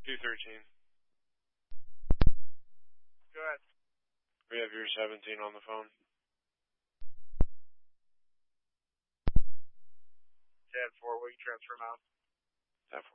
213. Go ahead. We have your 17 on the phone. 10-4, will you transfer him out?